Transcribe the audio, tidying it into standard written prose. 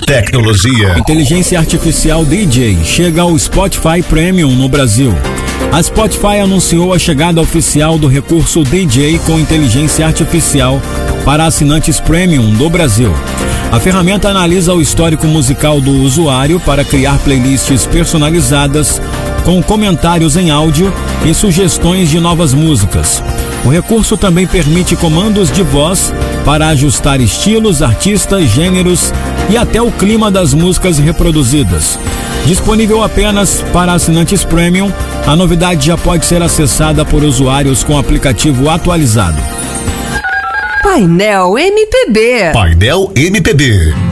tecnologia. Inteligência artificial DJ chega ao Spotify Premium no Brasil. A Spotify anunciou a chegada oficial do recurso DJ com inteligência artificial para assinantes Premium do Brasil. A ferramenta analisa o histórico musical do usuário para criar playlists personalizadas com comentários em áudio e sugestões de novas músicas. O recurso também permite comandos de voz para ajustar estilos, artistas, gêneros e até o clima das músicas reproduzidas. Disponível apenas para assinantes Premium, a novidade já pode ser acessada por usuários com aplicativo atualizado. Painel MPB. Painel MPB.